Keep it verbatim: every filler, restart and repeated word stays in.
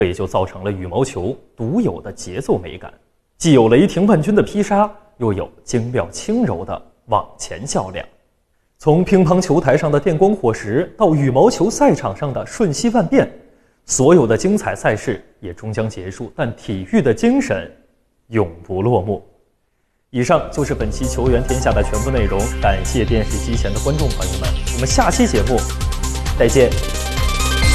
这也就造成了羽毛球独有的节奏美感，既有雷霆万钧的劈杀，又有精妙轻柔的往前较量。从乒乓球台上的电光火石到羽毛球赛场上的瞬息万变，所有的精彩赛事也终将结束，但体育的精神永不落幕。以上就是本期球员天下的全部内容，感谢电视机前的观众朋友们，我们下期节目再见。